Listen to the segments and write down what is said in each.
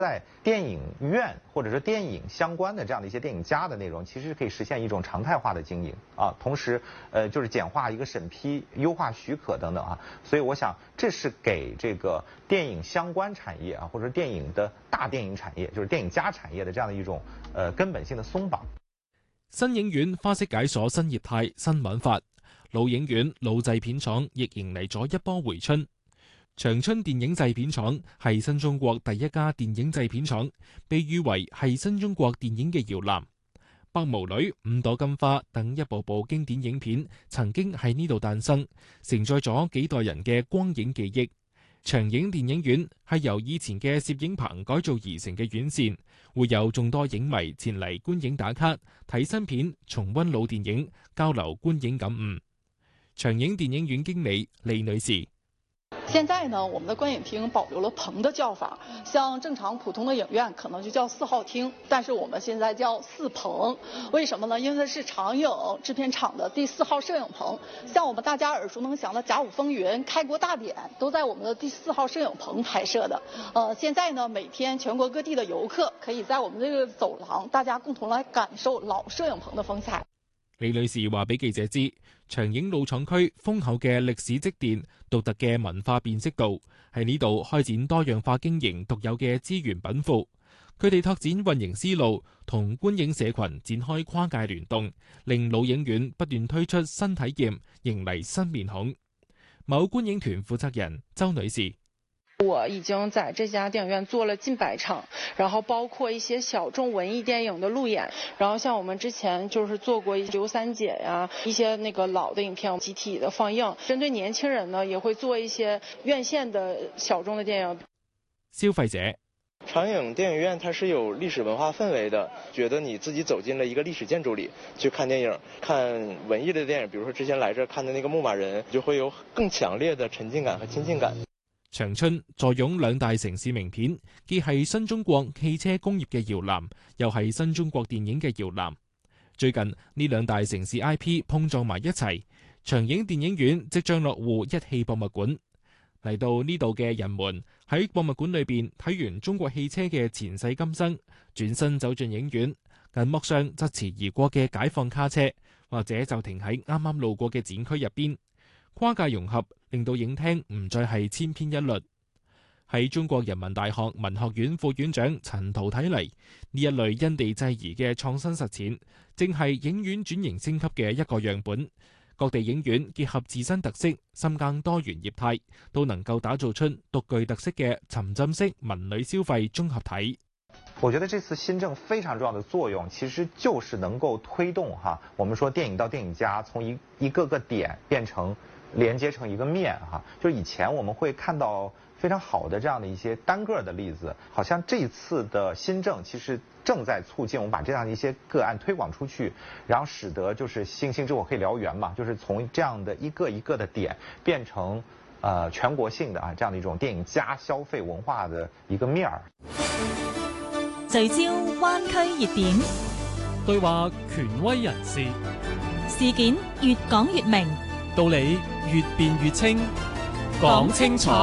在电影院或者说电影相关的这样的一些电影家的内容，其实可以实现一种常态化的经营啊，同时就是简化一个审批、优化许可等等啊，所以我想这是给这个电影相關產業啊，或者電影的大電影產業，就是電影加產業的這樣的一種根本性的鬆綁。 新影院花式解鎖新業態、新玩法，老影院、老製片廠亦迎嚟咗一波回春。長春電影製片廠係新中國第一家電影製片廠，被譽為係新中國電影嘅搖籃。白毛女、五朵金花等一部部經典影片曾經喺呢度誕生，承載咗幾代人嘅光影記憶。長影電影院係由以前嘅攝影棚改造而成嘅院線，會有眾多影迷前嚟觀影打卡、睇新片、重溫老電影、交流觀影感悟。長影電影院經理李女士。 現在呢，我們的觀影廳保留了棚的叫法，像正常普通的影院可能就叫4號廳，但是我們現在叫4棚。為什麼呢？因為是長影製片廠的第4號攝影棚，像我們大家耳熟能詳的《甲午風雲》、《開國大典》都在我們的第4號攝影棚拍攝的。現在呢，每天全國各地的遊客可以在我們這個走廊，大家共同來感受老攝影棚的風采。 李女士話俾記者知，長影老廠區豐厚嘅歷史積澱、獨特嘅文化辨識度，喺呢度開展多樣化經營獨有嘅資源稟賦。佢哋拓展運營思路，同觀影社群展開跨界聯動，令老影院不斷推出新體驗，迎嚟新面孔。某觀影團負責人周女士。 我已經在這家電影院做了近100場，然後包括一些小眾文藝電影的路演，然後像我們之前就是做過劉三姐呀，一些那個老的影片集體的放映，針對年輕人呢也會做一些院線的小眾的電影。 消費者。 長影電影院它是有歷史文化氛圍的，覺得你自己走進了一個歷史建築裡去看電影，看文藝的電影，比如說之前來這看的那個牧馬人，就會有更強烈的沉浸感和親近感。 長春坐擁兩大城市名片，既係新中國汽車工業嘅搖籃，又係新中國電影嘅搖籃。最近呢兩大城市 IP 碰撞埋一齊，長影電影院即將落戶一汽博物館。嚟到呢度嘅人們喺博物館裏邊睇完中國汽車嘅前世今生，轉身走進影院，銀幕上疾馳而過嘅解放卡車，或者就停喺啱啱路過嘅展區入邊。跨界融合令到影廳唔再係千篇一律。喺中國人民大學文學院副院長陳濤睇嚟，呢一類因地制宜嘅創新實踐，正係影院轉型升級嘅一個樣本。各地影院結合自身特色，深耕多元業態，都能夠打造出獨具特色嘅沉浸式文旅消費綜合體。 我覺得這次新政非常重要的作用，其實就是能夠推動我們說電影到電影家，從一個個點變成連接成一個面就是以前我們會看到非常好的這樣的一些單個的例子，好像這次的新政其實正在促進我們把這樣的一些個案推廣出去，然後使得就是星星之火可以燎原嘛，就是從這樣的一個一個的點變成全國性的這樣的一種電影加消費文化的一個面兒。 聚焦灣區熱點， 對話權威人士， 事件越講越明， 道理越辯越清，講清楚。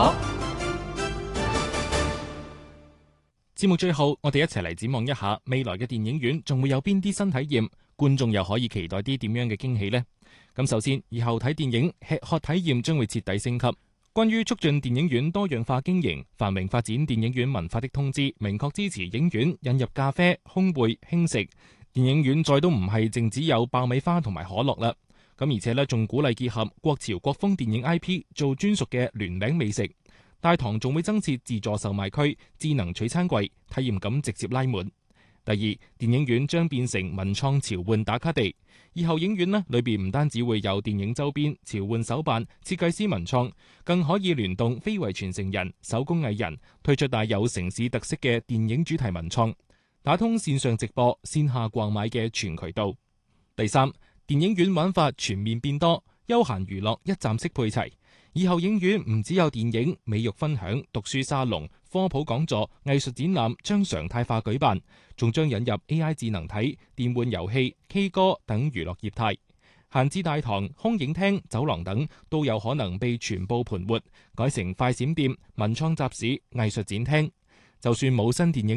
節目最後，我哋一齊嚟展望一下未來嘅電影院仲會有邊啲新體驗，觀眾又可以期待啲點樣嘅驚喜呢？咁首先，以後睇電影吃喝體驗將會徹底升級。關於促進電影院多樣化經營、繁榮發展電影院文化的通知，明確支持影院引入咖啡、烘焙、輕食。電影院再都唔係淨只有爆米花同埋可樂啦。咁而且呢，仲鼓勵結合國潮國風電影 IP 做專屬嘅聯名美食。大堂仲會增設自助售賣區、智能取餐櫃，體驗感直接拉滿。第二，電影院將變成文創潮玩打卡地。以後影院呢裏邊唔單止會有電影周邊、潮玩手辦、設計師文創，更可以聯動非遺傳承人、手工藝人，推出帶有城市特色嘅電影主題文創，打通線上直播、線下逛買嘅全渠道。第三，電影院玩法全面變多，休閒娛樂一站式配齊。以後影院唔只有電影、美育分享、讀書沙龍、科普講座、藝術展覽將常態化舉辦，仲將引入 AI 智能體、電玩遊戲、K 歌等娛樂業態。閒置大堂、空影廳、走廊等都有可能被全部盤活，改成快閃店、文創集市、藝術展廳。 就算冇新電影